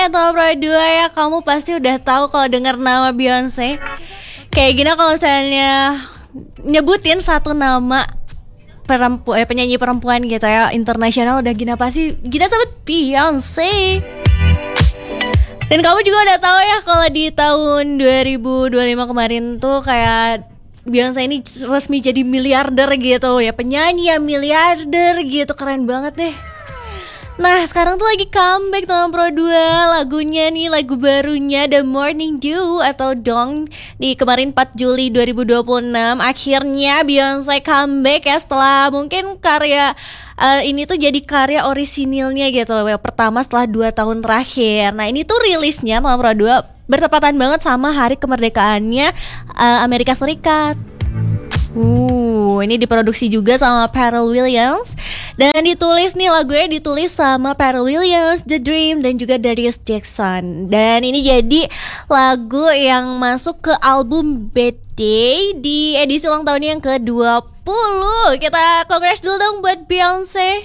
Atau Pro 2 ya, kamu pasti udah tahu kalau dengar nama Beyonce. Kayak gini kalau misalnya nyebutin satu nama penyanyi perempuan gitu ya, internasional udah gina pasti Gina sebut Beyonce. Dan kamu juga udah tahu ya kalau di tahun 2025 kemarin tuh kayak Beyonce ini resmi jadi miliarder gitu ya, penyanyi ya miliarder gitu, keren banget deh. Nah sekarang tuh lagi comeback sama Pro 2 lagunya nih, lagu barunya The Morning Dew atau Dawn di kemarin 4 Juli 2026. Akhirnya Beyonce comeback ya setelah mungkin karya ini tuh jadi karya orisinilnya gitu loh, pertama setelah 2 tahun terakhir. Nah ini tuh rilisnya sama Pro 2 bertepatan banget sama hari kemerdekaannya Amerika Serikat. Ini diproduksi juga sama Pharrell Williams. Dan ditulis nih, lagunya ditulis sama Pharrell Williams, The Dream, dan juga Darius Jackson. Dan ini jadi lagu yang masuk ke album Birthday di edisi ulang tahunnya yang ke-20. Kita congrats dulu dong buat Beyonce.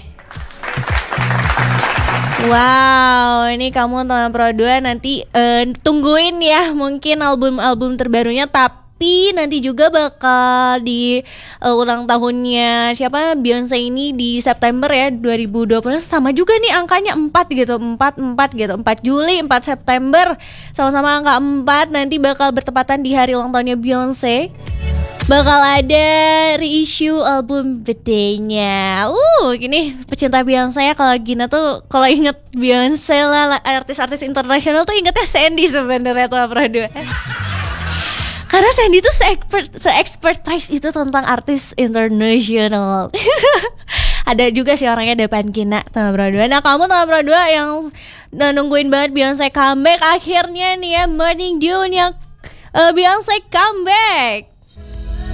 Wow, ini kamu teman Pro 2 nanti tungguin ya mungkin album-album terbarunya. Tapi nanti juga bakal di ulang tahunnya siapa Beyonce ini di September ya 2020, sama juga nih angkanya 4 gitu, 4 gitu, 4 Juli 4 September sama-sama angka 4. Nanti bakal bertepatan di hari ulang tahunnya Beyonce. Bakal ada reissue album Birthday-nya. Gini pecinta Beyonce ya, kalau Gina tuh kalau inget Beyonce lah artis-artis internasional tuh ingetnya Sandy sebenarnya tuh Pro 2. Karena Sandy tuh se-expertise itu tentang artis internasional. Ada juga sih orangnya depan Gina sama Pro 2. Nah kamu sama Pro 2 yang nungguin banget Beyonce comeback, akhirnya nih ya Morning Dew-nya Beyonce comeback.